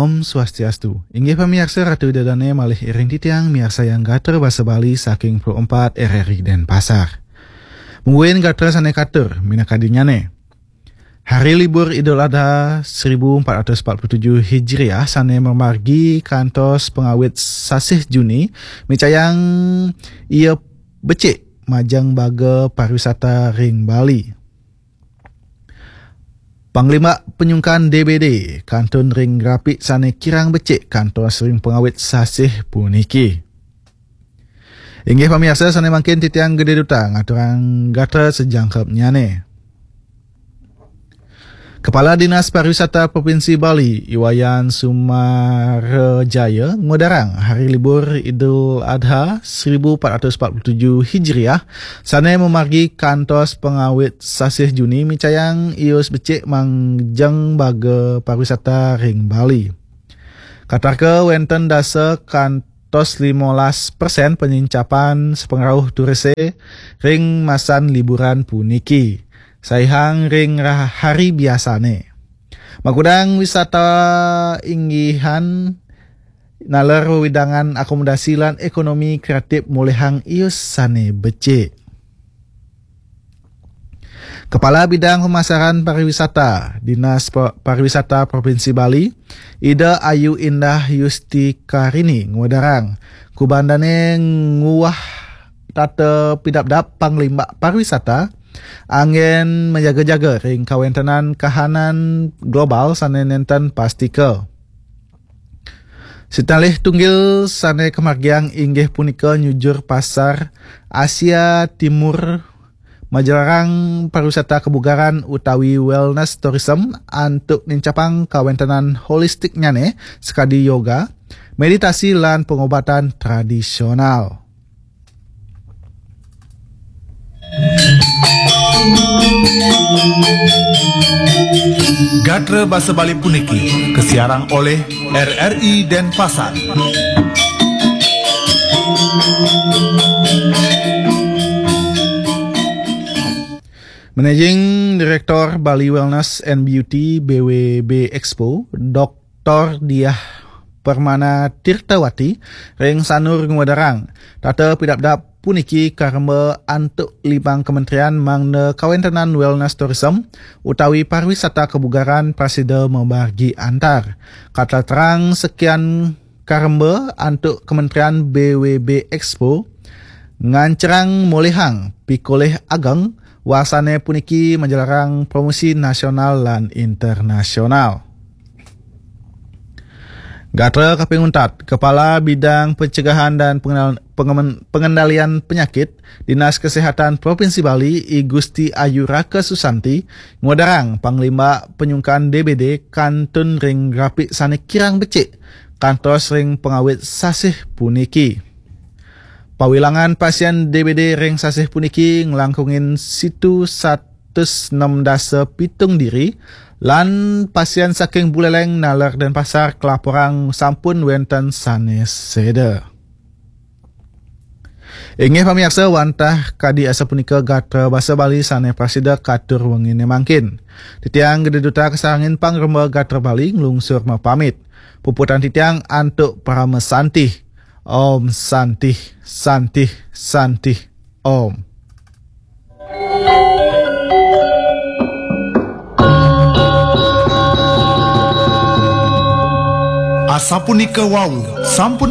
Om Swastiastu. Inggih pamirsa Ratu Dadane malih iring titiang miarsa yang gater bahasa Bali saking Pro 4 RRI Denpasar. Mungguin gater sane kater minakadinyane. Hari libur Idul Adha 1447 Hijriah sane memargi kantos pengawit sasih Juni micayang ia becik majang baga pariwisata ring Bali. Panglima Penyungkan DBD Kantun Ring Grapik sane kirang becik kantos ring pengawit sasih puniki. Inggih pamirsa sane mangkin titiang gede duta ngaturang gatra sejangkep nyane. Kepala Dinas Pariwisata Provinsi Bali, Iwayan Sumarajaya, ngodarang hari libur Idul Adha 1447 Hijriah, sane memargi kantos pengawit sasih Juni micayang ius becik mangjang baga pariwisata ring Bali. Katarke wenten dasa kantos 15% penyincapan sepengaruh turise ring masan liburan puniki. Saihang ring hari biasane. Magudang wisata inggihan nalar widangan akomodasi lan ekonomi kreatif mulihang ius sane becik. Kepala Bidang Pemasaran Pariwisata Dinas Pariwisata Provinsi Bali, Ida Ayu Indah Yustikarini ngodarang kubandane nguah tata pidapdap Panglima Pariwisata angin menjaga-jaga ring kawentenan kahanan global sane nenten pastika. Sitalih tunggil sane kemargiang inggih punika nyujur pasar Asia Timur majarang pariwisata kebugaran utawi wellness tourism antuk nincapang kawentenan holistik nyane sekadi yoga, meditasi lan pengobatan tradisional. Gatra Bahasa Bali puniki kesiarang oleh RRI Denpasar. Managing Director Bali Wellness and Beauty BWB Expo, Dr. Diah Permana Tirtawati, ring sanur ngodarang tata pidapdap puniki karma antuk libang kementerian mangna kawentenan wellness tourism utawi pariwisata kebugaran prasida membagi antar. Kata terang sekian karma antuk kementerian BWB Expo ngancerang molehang pikoleh ageng wasane puniki menjelarang promosi nasional lan internasional. Gatra Kapinguntat, Kepala Bidang Pencegahan dan Pengendalian Penyakit Dinas Kesehatan Provinsi Bali, I Gusti Ayu Raka Susanti, ngodarang Panglima Penyungkan DBD Kantun Ring Grapik sane kirang becik kantos ring pengawit sasih puniki. Pawilangan pasien DBD ring sasih puniki ngelangkungin situ 106 dasa pitung diri lan pasien saking Buleleng nalar Denpasar kelaporang sampun wenten sanes seda. Inggih pamirsa wantah kadi asa punika gatra Bahasa Bali sane prasida katur wengine mangkin. Titiang gede duta kesarangin pangremba gatra Bali nglungsur mapamit. Puputan titiang antuk Parama Santih. Om Santih, Santih, Santih, Om. Asapunika wau sampun